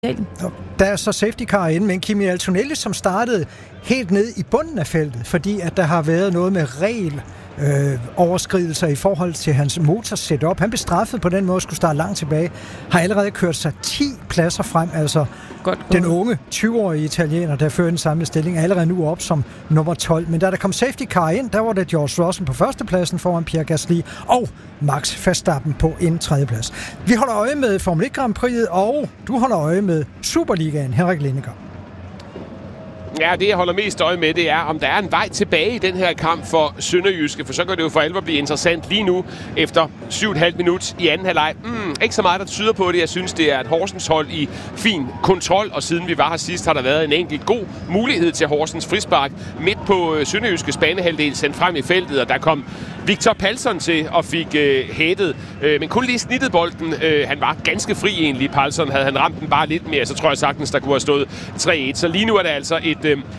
Der er så safety car inde, men Kimi Antonelli, som startede helt ned i bunden af feltet, fordi at der har været noget med overskridelser i forhold til hans motorsetup. Han blev straffet på den måde, skulle starte langt tilbage. Har allerede kørt sig 10 pladser frem, altså den unge 20-årige italiener, der fører den samme stilling, er allerede nu op som nummer 12. Men da der kom safety car ind, der var det George Russell på førstepladsen foran Pierre Gasly og Max Verstappen på en tredjeplads. Vi holder øje med Formel 1 Grand Prix'et, og du holder øje med Superligaen, Henrik Lindegaard. Ja, det jeg holder mest øje med, det er, om der er en vej tilbage i den her kamp for Sønderjyske, for så kan det jo for alvor blive interessant lige nu, efter 7,5 minut i anden halvleg. Ikke så meget, der tyder på det. Jeg synes, det er et Horsens hold i fin kontrol, og siden vi var her sidst, har der været en enkelt god mulighed til Horsens frispark midt på Sønderjyskes banehalvdel, sendt frem i feltet, og der kom Victor Palsson til og fik hættet, men kun lige snittet bolden. Han var ganske fri egentlig, Palsson. Havde han ramt den bare lidt mere, så tror jeg sagtens, der kunne have stået 3-1. Så lige nu er der altså et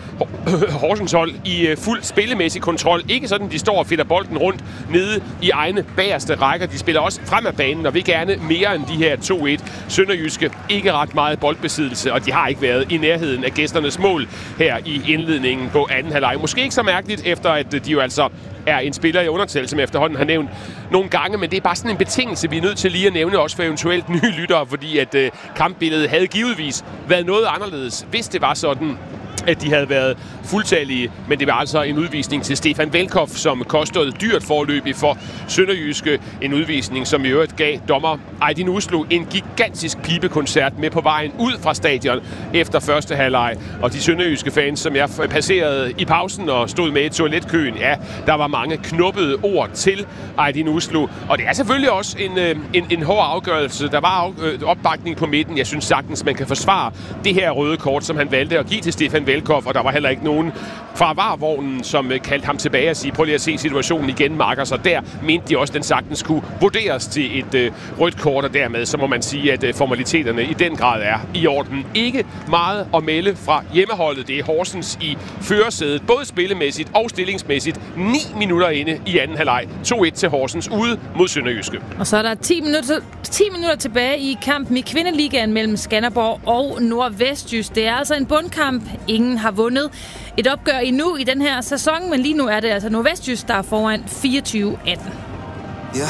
Horsens hold i fuld spillemæssig kontrol. Ikke sådan, de står og fitter bolden rundt nede i egne bagerste rækker. De spiller også frem af banen og vil gerne mere end de her 2-1. Sønderjyske ikke ret meget boldbesiddelse, og de har ikke været i nærheden af gæsternes mål her i indledningen på anden halvleg. Måske ikke så mærkeligt, efter at de jo altså er en spiller i undertal, som efterhånden har nævnt nogle gange, men det er bare sådan en betingelse, vi er nødt til lige at nævne også for eventuelt nye lyttere, fordi at kampbilledet havde givetvis været noget anderledes, hvis det var sådan, at de havde været fuldtallige, men det var altså en udvisning til Stefan Velkoff, som kostede dyrt forløbig for Sønderjyske. En udvisning, som i øvrigt gav dommer Aydin Uslu en gigantisk pibekoncert med på vejen ud fra stadion efter første halvleg. Og de sønderjyske fans, som jeg passerede i pausen og stod med i toiletkøen, ja, der var mange knuppede ord til Aydin Uslu. Og det er selvfølgelig også en hård afgørelse. Der var opbakning på midten. Jeg synes sagtens, man kan forsvare det her røde kort, som han valgte at give til Stefan Velkoff, og der var heller ikke nogen fra VAR-vognen, som kaldte ham tilbage og sige, prøv lige at se situationen igen, Marker. Så der mente de også, den sagtens kunne vurderes til et rødt kort, og dermed så må man sige, at formaliteterne i den grad er i orden. Ikke meget at melde fra hjemmeholdet. Det er Horsens i førersædet, både spillemæssigt og stillingsmæssigt. 9 minutter inde i anden halvleg. 2-1 til Horsens ude mod Sønderjyske. Og så er der 10 minutter tilbage i kampen i kvindeligaen mellem Skanderborg og Nordvestjys. Det er altså en bundkamp. Ingen har vundet et opgør endnu i den her sæson, men lige nu er det altså Nordvestjys, der er foran 24-18.